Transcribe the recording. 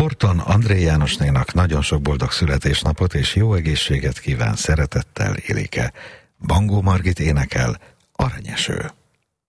Horton André Jánosnénak nagyon sok boldog születésnapot és jó egészséget kíván szeretettel Ilike. Bangó Margit énekel, Aranyeső.